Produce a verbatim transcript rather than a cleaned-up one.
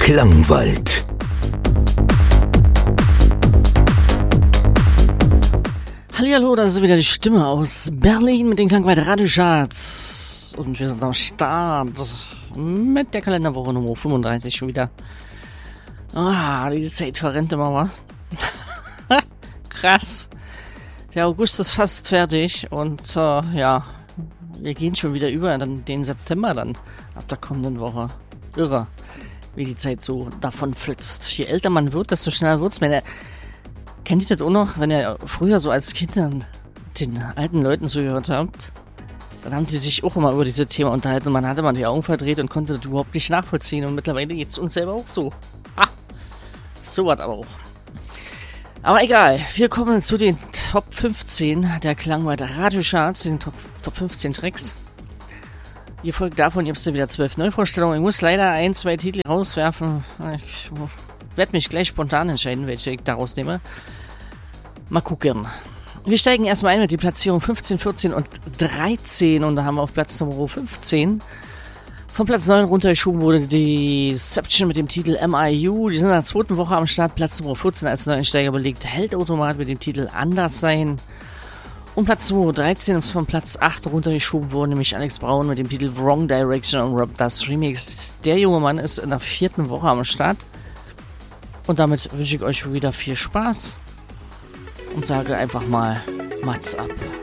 Klangwald. Hallihallo, das ist wieder die Stimme aus Berlin mit den Klangwald Radiocharts. Und wir sind am Start mit der Kalenderwoche Nummer fünfunddreißig schon wieder. Ah, die Zeit verrennt immer mal. Krass. Der August ist fast fertig und äh, ja, wir gehen schon wieder über in den September dann, ab der kommenden Woche. Irre, wie die Zeit so davon flitzt. Je älter man wird, desto schneller wird's. Meine, kennt ihr das auch noch, wenn ihr früher so als Kind dann den alten Leuten zugehört habt? Dann haben die sich auch immer über dieses Thema unterhalten und man hatte mal die Augen verdreht und konnte das überhaupt nicht nachvollziehen. Und mittlerweile geht's uns selber auch so. Ha! So was aber auch. Aber egal, wir kommen zu den Top fünfzehn der Klangwald Radiocharts, den Top, Top fünfzehn Tracks. Ihr folgt davon, ihr habt wieder zwölf Neuvorstellungen. Ich muss leider ein, zwei Titel rauswerfen. Ich werde mich gleich spontan entscheiden, welche ich daraus nehme. Mal gucken. Wir steigen erstmal ein mit den Platzierungen fünfzehn, vierzehn und dreizehn. Und da haben wir auf Platz Nummer fünfzehn von Platz neun runtergeschoben wurde die Deception mit dem Titel M I U. Die sind in der zweiten Woche am Start. Platz Nummer vierzehn als Neueinsteiger belegt Heldautomat mit dem Titel Anders sein. Und Platz Nummer dreizehn ist von Platz acht runtergeschoben worden, nämlich Alex Braun mit dem Titel Wrong Direction und Rob Das Remix. Der junge Mann ist in der vierten Woche am Start. Und damit wünsche ich euch wieder viel Spaß und sage einfach mal Mats ab.